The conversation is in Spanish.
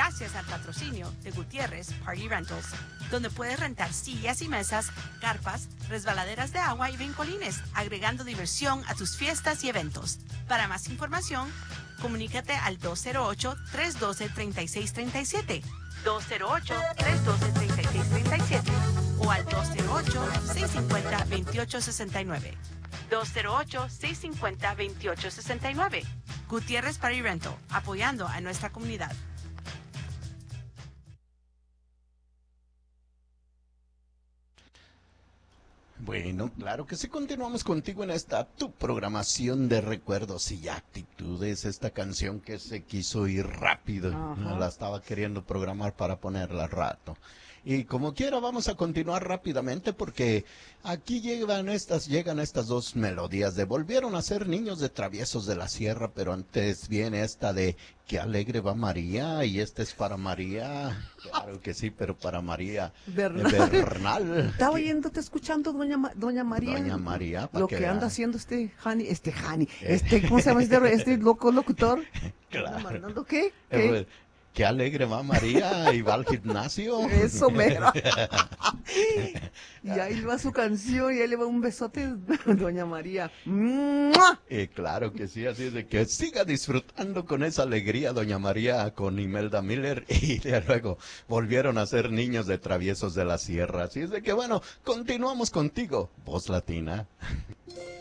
gracias al patrocinio de Gutiérrez Party Rentals, donde puedes rentar sillas y mesas, carpas, resbaladeras de agua y brincolines, agregando diversión a tus fiestas y eventos. Para más información, comunícate al 208-312-3637, 208-312-3637 o al 208-650-2869. 208-650-2869. Gutiérrez Party Rental, apoyando a nuestra comunidad. Bueno, claro que sí, continuamos contigo en esta tu programación de recuerdos y actitudes, esta canción que se quiso ir rápido, la estaba queriendo programar para ponerla al rato. Y como quiera vamos a continuar rápidamente porque aquí llegan estas dos melodías de Volvieron a ser niños de Traviesos de la Sierra, pero antes viene esta de Qué alegre va María, y esta es para María, claro que sí, pero para María Bernal. Estaba oyéndote, escuchando doña María. Doña María, lo que anda haciendo ¿cómo se llama este loco locutor? Claro. ¿Qué? Qué alegre va María y va al gimnasio. Eso mero. Y ahí va su canción y ahí le va un besote, doña María. Claro que sí, así es de que siga disfrutando con esa alegría, doña María, con Imelda Miller, y de luego volvieron a ser niños de Traviesos de la Sierra. Así es de que bueno, continuamos contigo, Voz Latina.